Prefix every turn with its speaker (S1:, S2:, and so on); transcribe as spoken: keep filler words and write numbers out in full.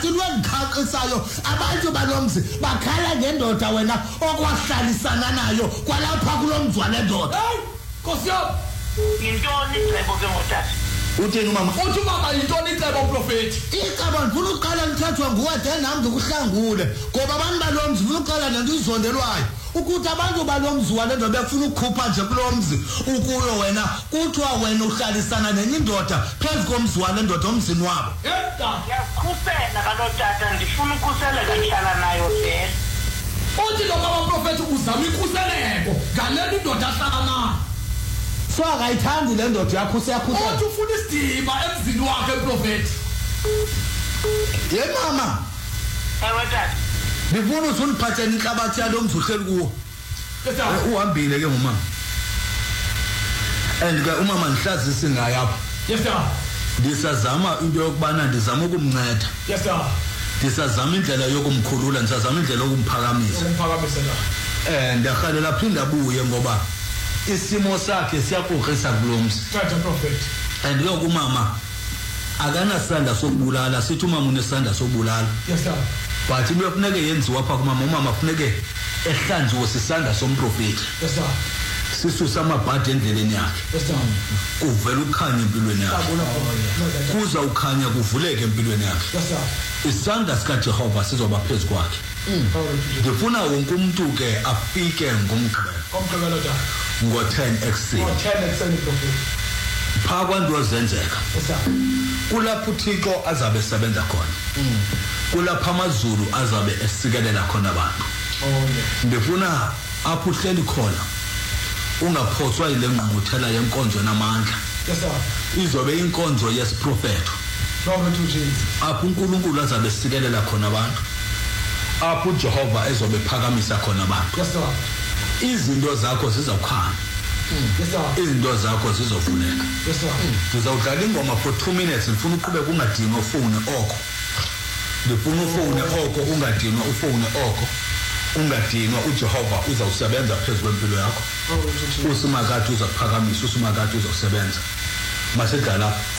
S1: but lwendikhaqhisayo abantu balomzi bakhala ngendoda wena okwahlalisana nayo kwalapha kulomzwa lendoda.
S2: Hey, Nkosi yami.
S3: Yintoni icebo ke ngotata?
S1: Uthini umama?
S2: Uthi mama yintoni icebo uprofeti?
S1: Icebo ndifuna uqala ngithethwa nguwe de nami ndikuhlangule ngoba abantu balomzi ufuna uqala nento izondelwayo ukuthi abantu balomzi walento befuna ukukhupha nje kulomzi ukuyo wena kuthiwa wena uhlalisana nenye indoda phezu komzi walendoda omzini wabo.
S2: Yeta.
S3: Yakhusela kanotata ndifuna ukhuseleka ndihlala nayo vele.
S2: Uthi lo mama uprofeti uzama ikhuseleko ngaleli indoda ahlala nayo.
S1: So akayithandi le ndoda yakho useyakhusela.
S2: Uthi ufuna isidima emzini wakhe uprofeti.
S1: Ye mama.
S3: Ewe tata.
S1: Ndifuna ukuthi uniphathele inhlabathi yalo mzi uhleli kuwo.
S2: Yeta.
S1: Uhambile ke ngumama. And ke umama nihlazise ngayo apha.
S2: Yes sir.
S1: Ndisazama into yokubana ndizama ukumnceda.
S2: Yes sir.
S1: Ndisazama indlela yokumkhulula, ndisazama indlela yokumphakamisa.
S2: Umphakamisa la.
S1: Eh ndakhalela phinda abuye ngoba isimo sakhe siyakugrisa kulomzi.
S2: Tata prophet.
S1: And lokho umama akanasanda sokubulala, sithi umama unesanda sokubulala.
S2: Yes sir.
S1: But into kufuneka yenziwa apha kumama, umama kufuneke ehlanjiwe sisanda somprofeti.
S2: Yes sir.
S1: Sisusa amabhadi endleleni yakhe.
S2: Yes sir.
S1: Kuvela ukukhanya empilweni yakhe. Kuza ukhanya kuvuleke empilweni yakhe.
S2: Yes sir.
S1: Isandla sikaJehova sizoba phezu kwakhe. Ndifuna wonke umuntu ke afike ngomgqibelo.
S2: Ngomgqibelo tata.
S1: Ngo ten ekuseni.
S2: Ngo ten ekuseni prophet.
S1: Pha kwanto zenzeka.
S2: Yes sir.
S1: Kulapho uThixo azabe esebenza khona. Kulapho amazulu azabe esikelela khona abantu.
S2: Oh yeah.
S1: Ndifuna apho uhleli khona ungaphoswa ile ngqungquthela yenkonzo namandla.
S2: Yes sir.
S1: Izobe inkonzo yesiprofeto.
S2: Glory to Jesus.
S1: Apho uNkulunkulu azabe esikelela khona abantu. Apho uJehova ezobe phakamisa khona abantu.
S2: Yes sir.
S1: Izinto zakho zizawukhanya.
S2: Yes sir.
S1: Izinto zakho zizovuleka.
S2: Yes sir.
S1: Ndizawudlala ingoma for two minutes ngifuna uqhubeka ungadinwa ufone oko. Ndifuna ufone oko ungadinwa ufone oko. Ungadinwa uJehova uzawusebenza phezu kwempilo yakho. Usimakade uzakuphakamisa, usimakade uzosebenza. Masedala